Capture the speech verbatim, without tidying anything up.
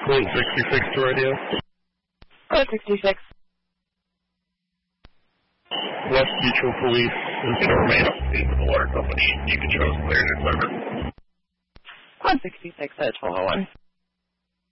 Quote sixty-six to radio. Quote sixty-six. West Mutual Police is going to remain up to date with the water company. You can show us later in December. Quote sixty-six at twelve oh one.